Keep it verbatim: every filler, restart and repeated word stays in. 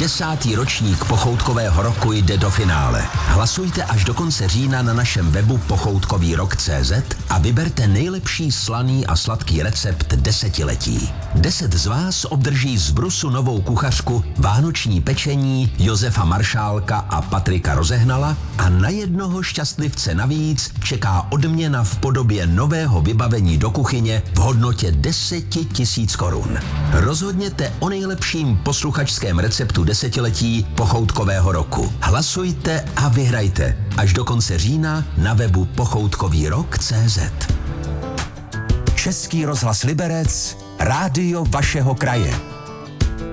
Desátý ročník pochoutkového roku jde do finále. Hlasujte až do konce října na našem webu pochoutkový rok tečka cé zet a vyberte nejlepší slaný a sladký recept desetiletí. Deset z vás obdrží z Brusu novou kuchařku, vánoční pečení Josefa Maršálka a Patrika Rozehnala a na jednoho šťastlivce navíc čeká odměna v podobě nového vybavení do kuchyně v hodnotě deset tisíc korun. Rozhodněte o nejlepším posluchačském receptu desetiletí pochoutkového roku. Hlasujte a vyhrajte až do konce října na webu pochoutkový rok tečka cé zet. Český rozhlas Liberec, rádio vašeho kraje.